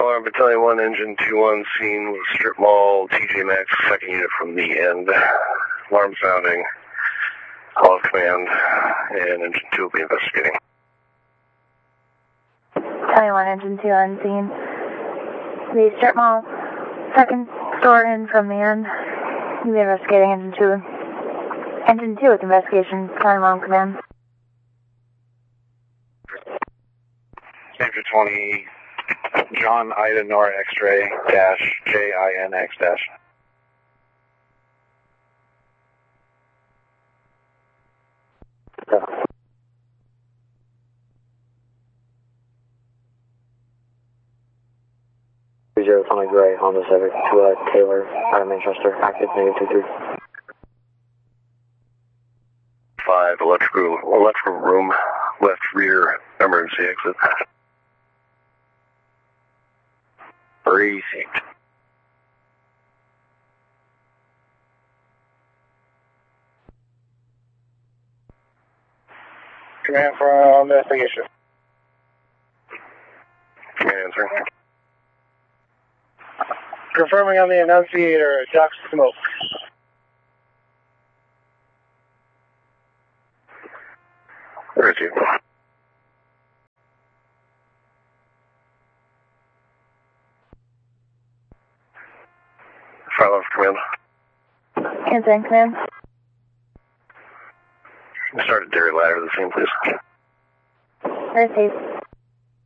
Alarm Battalion 1, Engine 2-1, scene with Strip Mall, TJ Maxx, second unit from the end. Alarm sounding. Call of command, and Engine 2 will be investigating. Battalion 1, Engine 2 on scene. The Strip Mall, second store in from the end. You'll be investigating Engine 2. Engine 2 with investigation, Alarm command. Engine 20, John Ida Nora X-ray dash JINX dash. Zero Tommy Gray, Honda Civic to Taylor, Manchester, active -23. 5, electrical room, left rear, emergency exit. Received. Command for investigation. Command answering. Confirming on the annunciator, ducts smoke. Where is he? File off command. Answering command. Start at Dairy Ladder, the scene, please. Earth